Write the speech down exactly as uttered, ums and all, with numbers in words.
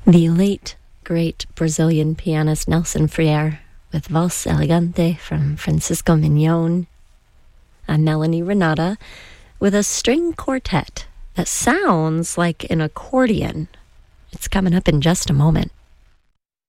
The late, great Brazilian pianist Nelson Freire with Voz Elegante from Francisco Mignon, and Melanie Renata with a string quartet that sounds like an accordion. It's coming up in just a moment.